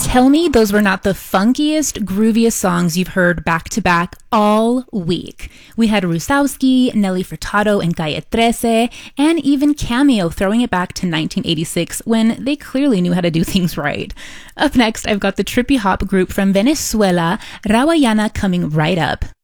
Tell me those were not the funkiest, grooviest songs you've heard back to back all week. We had Rusowski, Nelly Furtado, and Calle 13, and even Cameo throwing it back to 1986 when they clearly knew how to do things right. Up next, I've got the trippy hop group from Venezuela, Rawayana, coming right up.